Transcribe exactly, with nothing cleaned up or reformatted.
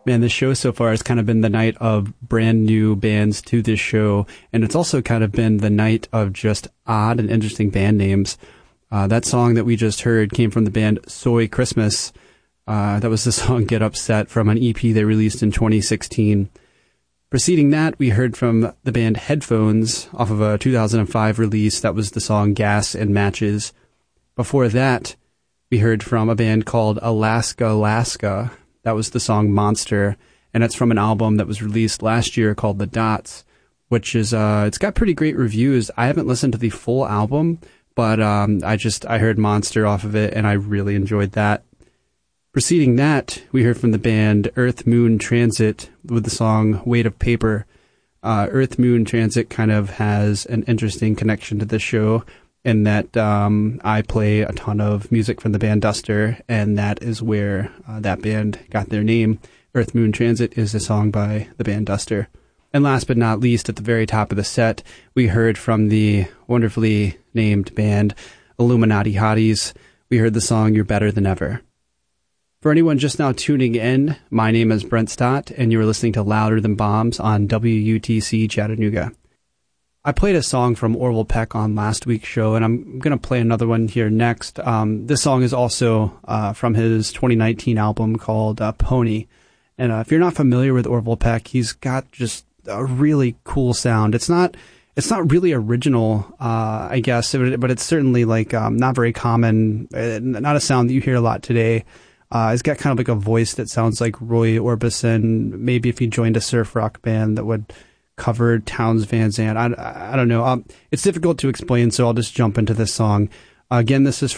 Man, this show so far has kind of been the night of brand new bands to this show, and it's also kind of been the night of just odd and interesting band names. Uh, that song that we just heard came from the band Soy Christmas. Uh, that was the song Get Upset from an E P they released in twenty sixteen. Preceding that, we heard from the band Headphones off of a two thousand five release. That was the song Gas and Matches. Before that, we heard from a band called Alaska Alaska. That was the song Monster, and it's from an album that was released last year called The Dots, which is, uh, it's got pretty great reviews. I haven't listened to the full album, but um, I just, I heard Monster off of it, and I really enjoyed that. Preceding that, we heard from the band Earth Moon Transit with the song Weight of Paper. Uh, Earth Moon Transit kind of has an interesting connection to this show, in that um, I play a ton of music from the band Duster, and that is where uh, that band got their name. Earth Moon Transit is a song by the band Duster. And last but not least, at the very top of the set, we heard from the wonderfully named band Illuminati Hotties. We heard the song You're Better Than Ever. For anyone just now tuning in, my name is Brent Stott, and you are listening to Louder Than Bombs on W U T C Chattanooga. I played a song from Orville Peck on last week's show, and I'm going to play another one here next. Um, this song is also uh, from his twenty nineteen album called uh, Pony. And uh, if you're not familiar with Orville Peck, he's got just a really cool sound. It's not it's not really original, uh, I guess, but it's certainly like um, not very common, uh, not a sound that you hear a lot today. Uh, it's got kind of like a voice that sounds like Roy Orbison, maybe if he joined a surf rock band that would cover Townes Van Zandt. I, I don't know. Um, it's difficult to explain, so I'll just jump into this song. Uh, again, this is